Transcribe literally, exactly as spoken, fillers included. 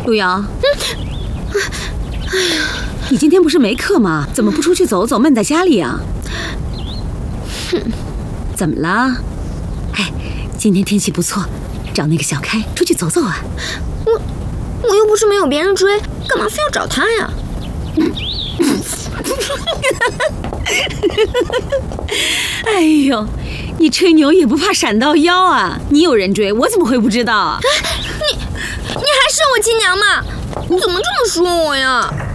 陆瑶，嗯，哎呀，你今天不是没课吗？怎么不出去走走，闷在家里啊？哼，怎么了？哎，今天天气不错，找那个小开出去走走啊。 我我又不是没有别人追，干嘛非要找他呀？ 哎呦，你吹牛也不怕闪到腰啊！你有人追，我怎么会不知道啊？ 你你还是我亲娘吗？你怎么这么说我呀？